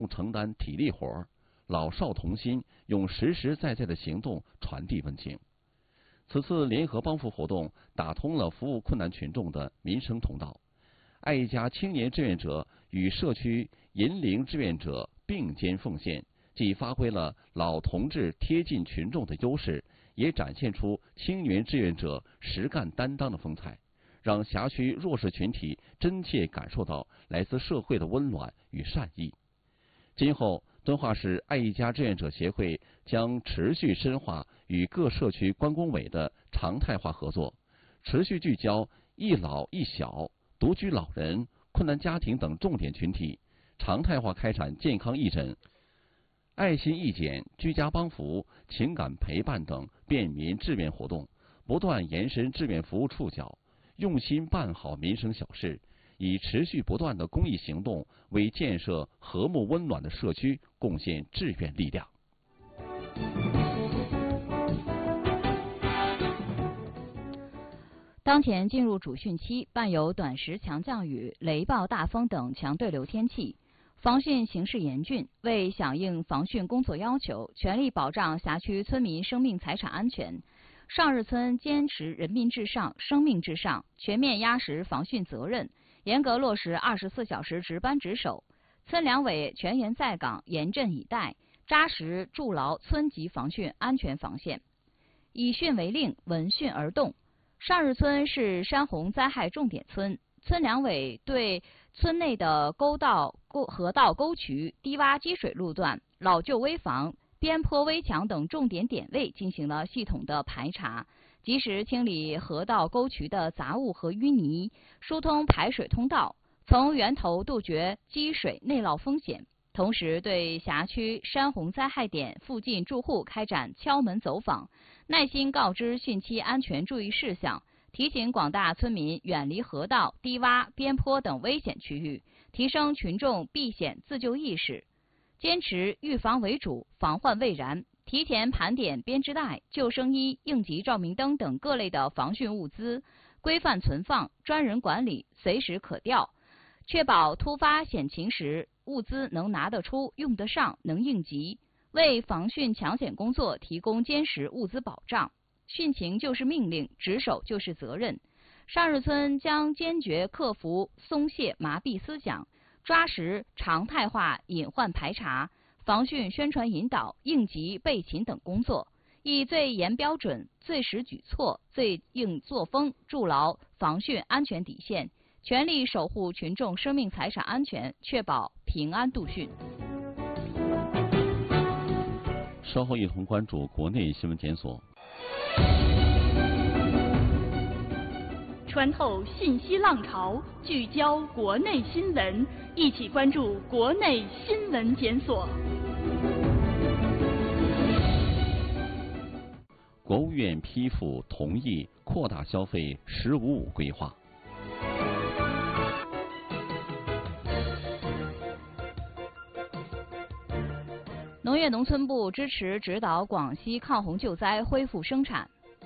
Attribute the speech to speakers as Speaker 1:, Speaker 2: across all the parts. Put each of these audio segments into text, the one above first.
Speaker 1: 承担体力活，老少同心，用实实在在的行动传递温情。此次联合帮扶活动打通了服务困难群众的民生通道，爱一家青年志愿者与社区银龄志愿者并肩奉献，既发挥了老同志贴近群众的优势，也展现出青年志愿者实干担当的风采，让辖区弱势群体真切感受到来自社会的温暖与善意。今后，敦化市爱一家志愿者协会将持续深化与各社区关工委的常态化合作，持续聚焦一老一小、独居老人、困难家庭等重点群体，常态化开展健康义诊、爱心义检、居家帮扶、情感陪伴等便民志愿活动，不断延伸志愿服务触角，用心办好民生小事，以持续不断的公益行动为建设和睦温暖的社区贡献志愿力量。
Speaker 2: 当前进入主汛期，伴有短时强降雨、雷暴大风等强对流天气，防汛形势严峻。为响应防汛工作要求，全力保障辖区村民生命财产安全，上日村坚持人民至上、生命至上，全面压实防汛责任，严格落实24小时值班值守。村两委全员在岗，严阵以待，扎实筑牢村级防汛安全防线。以汛为令，闻汛而动。上日村是山洪灾害重点村，村两委对村内的沟道、河道、沟渠、低洼积水路段、老旧危房、边坡危墙等重点点位进行了系统的排查，及时清理河道沟渠的杂物和淤泥，疏通排水通道，从源头杜绝积水内涝风险。同时，对辖区山洪灾害点附近住户开展敲门走访，耐心告知汛期安全注意事项，提醒广大村民远离河道、低洼、边坡等危险区域，提升群众避险自救意识。坚持预防为主，防患未然，提前盘点编织袋、救生衣、应急照明灯等各类的防汛物资，规范存放，专人管理，随时可调，确保突发险情时物资能拿得出、用得上、能应急，为防汛抢险工作提供坚实物资保障。汛情就是命令，值守就是责任。上日村将坚决克服松懈麻痹思想，抓实常态化隐患排查、防汛宣传引导、应急备勤等工作，以最严标准、最实举措、最硬作风筑牢防汛安全底线，全力守护群众生命财产安全，确保平安度汛。
Speaker 1: 稍后一同关注国内新闻检索。
Speaker 3: 穿透信息浪潮，聚焦国内新闻，一起关注国内新闻检索。
Speaker 1: 国务院批复同意扩大消费“十五五”规划。
Speaker 2: 农业农村部支持指导广西抗洪救灾恢复生产。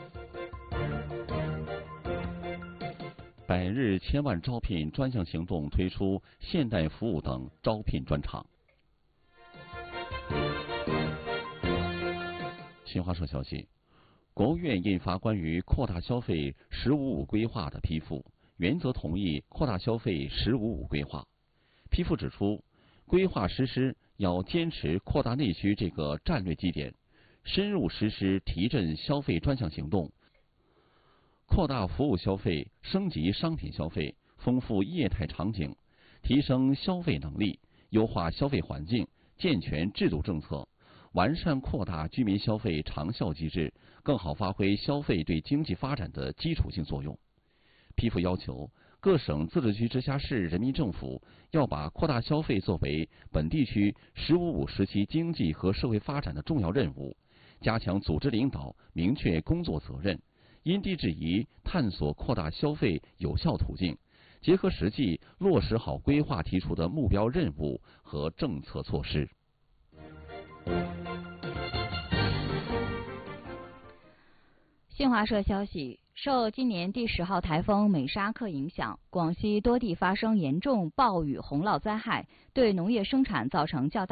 Speaker 1: 百日千万招聘专项行动推出现代服务等招聘专场。新华社消息，国务院印发关于扩大消费“十五五”规划的批复，原则同意扩大消费“十五五”规划。批复指出，规划实施要坚持扩大内需这个战略基点，深入实施提振消费专项行动，扩大服务消费，升级商品消费，丰富业态场景，提升消费能力，优化消费环境，健全制度政策，完善扩大居民消费长效机制，更好发挥消费对经济发展的基础性作用。批复要求，各省、自治区、直辖市人民政府要把扩大消费作为本地区“十五五”时期经济和社会发展的重要任务，加强组织领导，明确工作责任，因地制宜探索扩大消费有效途径，结合实际落实好规划提出的目标任务和政策措施。
Speaker 2: 新华社消息，受今年第10号台风美沙克影响，广西多地发生严重暴雨洪涝灾害，对农业生产造成较大